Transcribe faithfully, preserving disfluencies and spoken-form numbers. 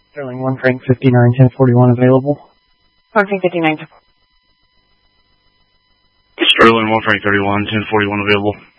Sterling one, Frank fifty-nine, ten forty-one available. one Frank fifty-nine. Sterling one, Frank thirty-one, ten forty-one available.